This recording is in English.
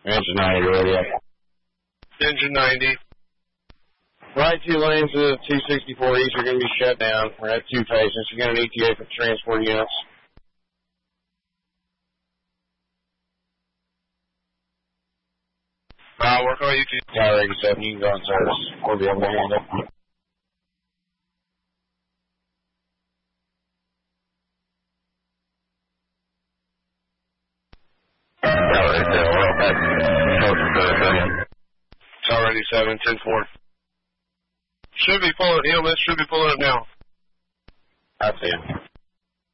Engine 90 radio. Engine 90. Right 2 lanes of 264 east are going to be shut down. We're at 2 phases. You're going to ETA for transport units. Work on you. Tower 87, you can go on service. We'll be able to handle it. Tower 87, 10-4. Should be pulling, EMS should be pulling it now. I see him.